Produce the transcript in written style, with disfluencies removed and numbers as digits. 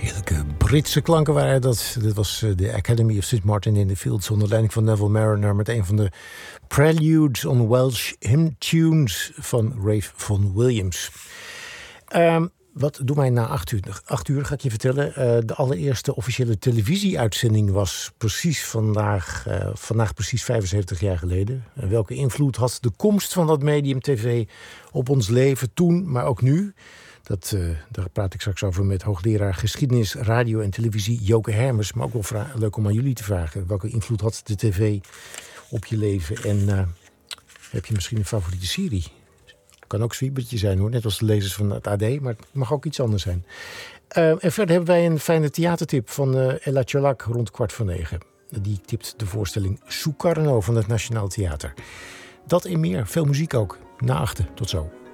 Britse klanken waren dat. Dit was de Academy of St. Martin in the Fields onder leiding van Neville Mariner met een van de Preludes on Welsh Hymn Tunes van Ralph Vaughan Williams. Wat doen wij na 8 uur? 8 uur ga ik je vertellen. De allereerste officiële televisieuitzending was precies vandaag precies 75 jaar geleden. Welke invloed had de komst van dat medium tv op ons leven toen, maar ook nu? Daar praat ik straks over met hoogleraar geschiedenis, radio en televisie Joke Hermes. Maar ook wel leuk om aan jullie te vragen. Welke invloed had de tv op je leven? En heb je misschien een favoriete serie? Kan ook Zwiebertje zijn hoor, net als de lezers van het AD. Maar het mag ook iets anders zijn. En verder hebben wij een fijne theatertip van Ella Tjalak rond 8:45. Die tipt de voorstelling Sukarno van het Nationaal Theater. Dat en meer, veel muziek ook. Na 8. Tot zo.